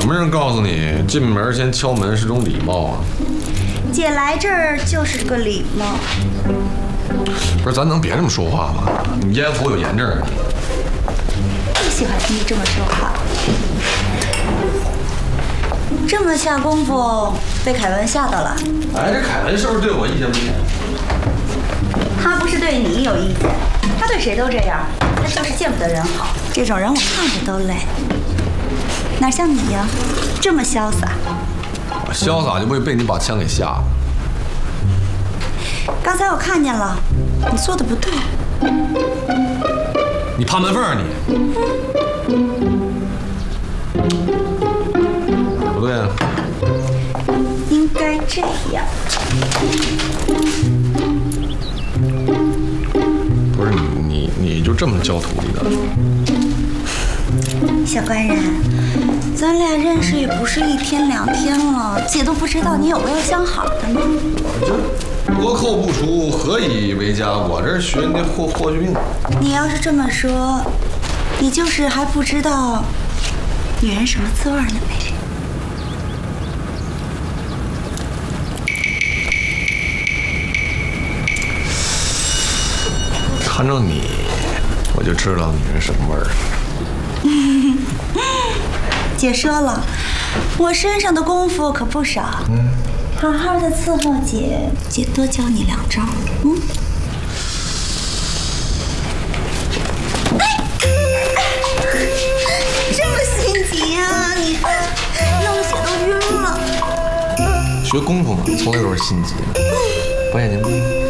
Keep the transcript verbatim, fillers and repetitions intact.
什么人告诉你进门先敲门是种礼貌啊？ 姐来这儿就是个礼貌。 不是，咱能别这么说话吗？你们烟府有严正。 不喜欢听你这么说话。这么下功夫，被凯文吓到了。 哎，这凯文是不是对我意见不同？ 他不是对你有意见，他对谁都这样，他就是见不得人好。这种人我看着都累。哪像你呀，这么潇洒。 我潇洒就不会被你把枪给吓了。 刚才我看见了，你做的不对。 你爬门缝啊你？不对啊。 应该这样。 不是你你你就这么教徒弟的？ 小官人，咱俩认识也不是一天两天了，姐都不知道你有没有相好的呢。 倭寇不出，何以为家？我这学那霍霍去病。 你要是这么说，你就是还不知道女人什么滋味呢，美人。 看着你，我就知道女人什么味儿。 姐说了，我身上的功夫可不少。嗯，好好的伺候姐，姐多教你两招。嗯。哎，这么心急啊你？弄得血都晕了。 学功夫嘛，从来都是心急的。不爱您吗？